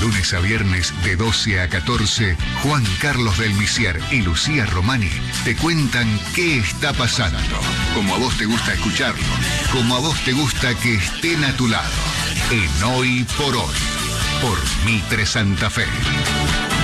lunes a viernes de 12 a 14, Juan Carlos del Misier y Lucía Romani te cuentan qué está pasando, como a vos te gusta escucharlo, como a vos te gusta que estén a tu lado. En Hoy por Hoy, por Mitre Santa Fe.